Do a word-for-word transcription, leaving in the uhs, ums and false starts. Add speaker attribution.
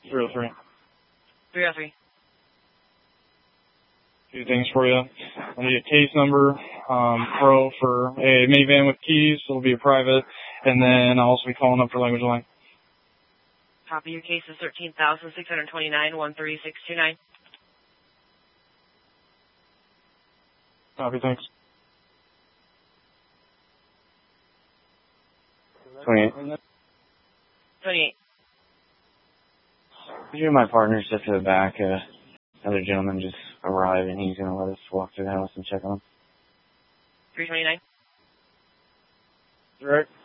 Speaker 1: three oh three.
Speaker 2: three oh three.
Speaker 1: Two things for you. I need a case number, um, pro for a minivan with keys. It'll be a private. And then I'll also be calling up for language line.
Speaker 2: Copy. Your case is thirteen thousand six hundred twenty-nine, one three six two nine.
Speaker 1: Copy, thanks.
Speaker 3: twenty-eight.
Speaker 2: twenty-eight.
Speaker 3: You and my partner step to the back. Uh, another gentleman just arrived, and he's going to let us walk through the house and check on him.
Speaker 2: three twenty-nine.
Speaker 1: Direct.